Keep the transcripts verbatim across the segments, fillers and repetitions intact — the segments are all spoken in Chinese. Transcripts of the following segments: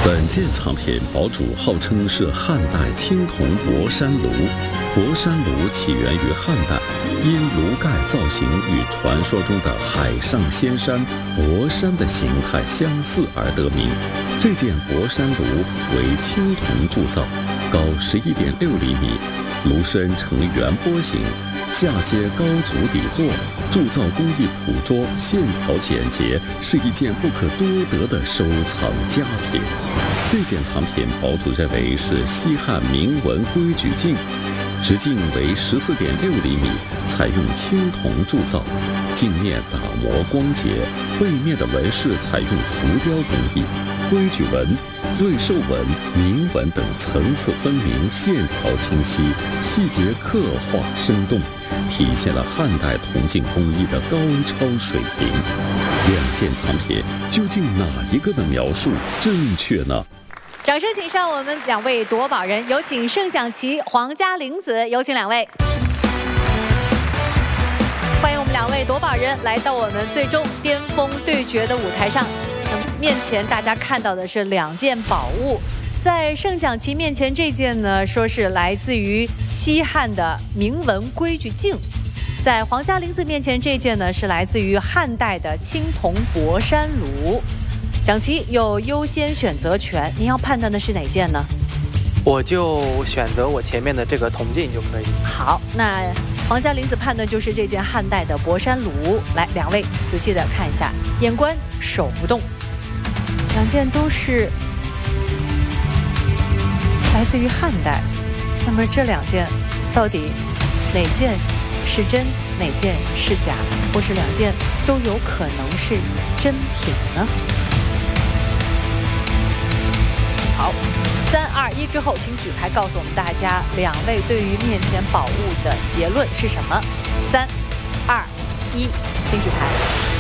本件藏品宝主号称是汉代青铜博山炉，博山炉起源于汉代，因炉盖造型与传说中的海上仙山博山的形态相似而得名。这件博山炉为青铜铸造，高十一点六厘米，炉身呈圆波形，下接高足底座，铸造工艺朴拙，线条简洁，是一件不可多得的收藏佳品。这件藏品宝主认为是西汉铭文规矩镜，直径为十四点六厘米，采用青铜铸造，镜面打磨光洁，背面的纹饰采用浮雕工艺，规矩纹、瑞兽纹、铭文等层次分明，线条清晰，细节刻画生动，体现了汉代铜镜工艺的高超水平。两件藏品究竟哪一个的描述正确呢？ 掌声请上我们两位夺宝人，有请盛享琪、黄嘉玲子，有请两位。欢迎我们两位夺宝人来到我们最终巅峰对决的舞台上。那面前大家看到的是两件宝物，在盛享琪面前这件呢，说是来自于西汉的铭文规矩镜；在黄嘉玲子面前这件呢，是来自于汉代的青铜博山炉。蒋琪有优先选择权，您要判断的是哪件呢？ 我就选择我前面的这个铜镜就可以。 好，那黄嘉玲子判断就是这件汉代的博山炉。来，两位仔细的看一下，眼观手不动，两件都是来自于汉代。那么这两件到底哪件是真，哪件是假，或是两件都有可能是真品呢？好，三二一之后，请举牌告诉我们大家，两位对于面前宝物的结论是什么？三二一，请举牌。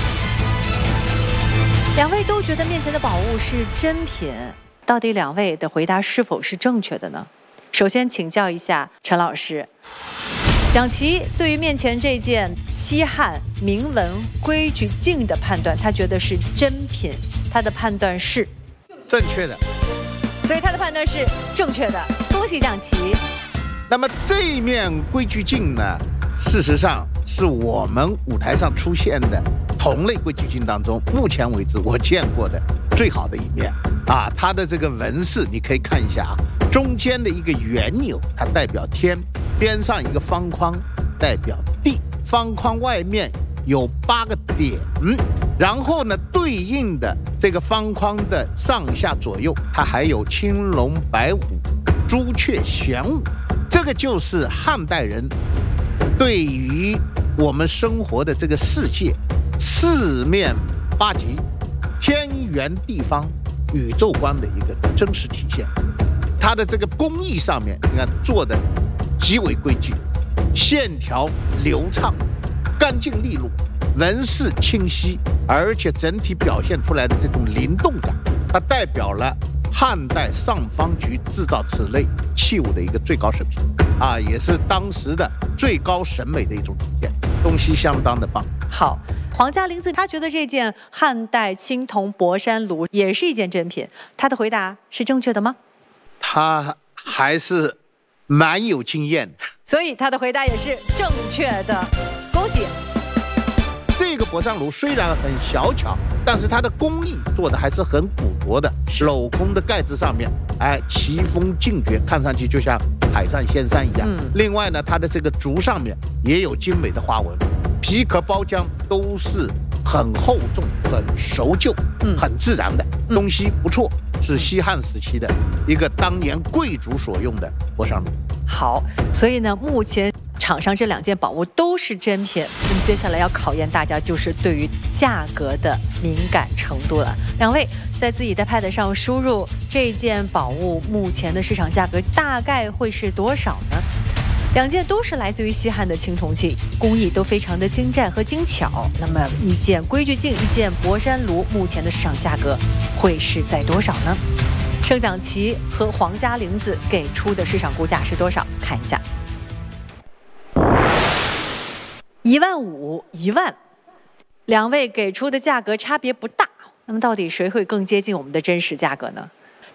两位都觉得面前的宝物是真品，到底两位的回答是否是正确的呢？首先请教一下陈老师，蒋琪对于面前这件西汉铭文规矩镜的判断，他觉得是真品，他的判断是正确的。 所以他的判断是正确的，恭喜蒋琪。 那么这一面规矩镜呢，事实上是我们舞台上出现的同类规矩镜当中，目前为止我见过的最好的一面啊！它的这个纹饰你可以看一下啊，中间的一个圆钮它代表天，边上一个方框代表地，方框外面有八个点，然后呢，对应的这个方框的上下左右，它还有青龙、白虎、朱雀、玄武，这个就是汉代人对于我们生活的这个世界四面八极、天圆地方、宇宙观的一个真实体现。它的这个工艺上面，你看做的极为规矩，线条流畅，干净利落，纹饰清晰，而且整体表现出来的这种灵动感，它代表了汉代上方局制造此类器物的一个最高水平啊，也是当时的最高审美的一种体现，东西相当的棒。 好，黄嘉玲子他觉得这件汉代青铜博山炉也是一件真品，他的回答是正确的吗？ 他还是蛮有经验的， 所以他的回答也是正确的，恭喜。 这个博山炉虽然很小巧，但是它的工艺做的还是很古拙的，镂空的盖子上面，哎，奇峰劲绝，看上去就像海上仙山一样。嗯、另外呢，它的这个竹上面也有精美的花纹，皮壳包浆都是很厚重、很熟旧、嗯、很自然的东西，不错，是西汉时期的一个当年贵族所用的博山炉。 好，所以呢，目前场上这两件宝物都是真品，那么接下来要考验大家就是对于价格的敏感程度了。两位在自己的 pad 上输入这件宝物目前的市场价格大概会是多少呢？两件都是来自于西汉的青铜器，工艺都非常的精湛和精巧。那么一件规矩镜，一件博山炉，目前的市场价格会是在多少呢？盛蒋琪和黄嘉玲子给出的市场估价是多少？看一下，一万五，一万，两位给出的价格差别不大。那么到底谁会更接近我们的真实价格呢？